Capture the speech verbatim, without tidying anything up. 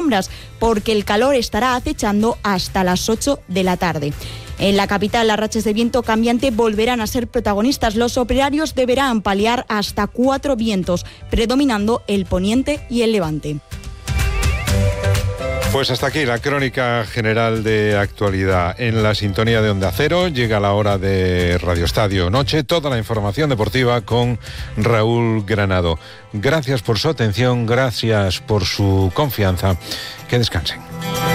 sombras, porque el calor estará acechando hasta las ocho de la tarde. En la capital, las rachas de viento cambiante volverán a ser protagonistas. Los operarios deberán paliar hasta cuatro vientos, predominando el poniente y el levante. Pues hasta aquí la crónica general de actualidad. En la sintonía de Onda Cero llega la hora de Radio Estadio Noche, toda la información deportiva con Raúl Granado. Gracias por su atención, gracias por su confianza. Que descansen.